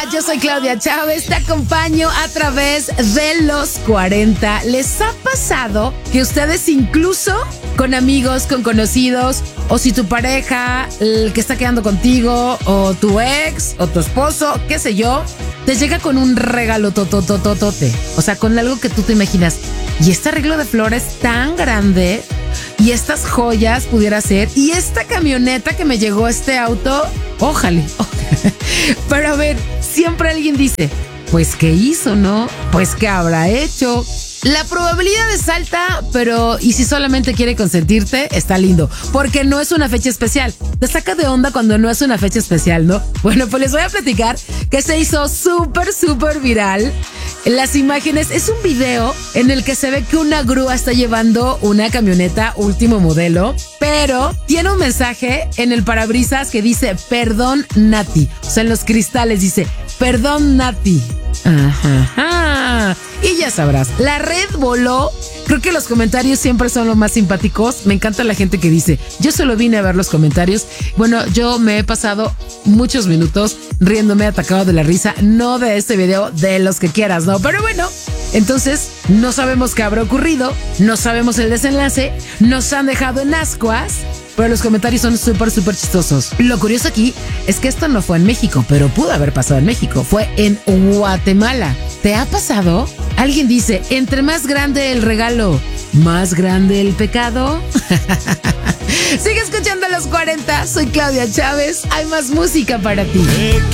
Yo soy Claudia Chávez, te acompaño a través de los 40. ¿Les ha pasado que ustedes incluso con amigos, con conocidos, o si tu pareja, el que está quedando contigo, o tu ex, o tu esposo, qué sé yo, te llega con un regalo totototote? O sea, con algo que tú te imaginas. Y este arreglo de flores tan grande, y estas joyas pudiera ser, y esta camioneta que me llegó, este auto, ójale. Pero a ver, siempre alguien dice, pues ¿qué hizo, no? Pues ¿qué habrá hecho? La probabilidad es alta, pero ¿y si solamente quiere consentirte? Está lindo, porque no es una fecha especial. Te saca de onda cuando no es una fecha especial, ¿no? Bueno, pues les voy a platicar que se hizo súper viral. Las imágenes, es un video en el que se ve que una grúa está llevando una camioneta último modelo, pero tiene un mensaje en el parabrisas que dice, perdón Nati. O sea, en los cristales dice, perdón Nati. Ajá. Y ya sabrás, la red voló. Creo que los comentarios siempre son los más simpáticos. Me encanta la gente que dice, yo solo vine a ver los comentarios. Bueno, yo me he pasado muchos minutos riéndome, atacado de la risa, no de este video, de los que quieras, ¿no? Pero bueno, entonces no sabemos qué habrá ocurrido, no sabemos el desenlace, nos han dejado en ascuas, pero los comentarios son súper chistosos. Lo curioso aquí es que esto no fue en México, pero pudo haber pasado en México. Fue en Guatemala. ¿Te ha pasado? Alguien dice, entre más grande el regalo, más grande el pecado. Sigue escuchando los 40. Soy Claudia Chávez. Hay más música para ti.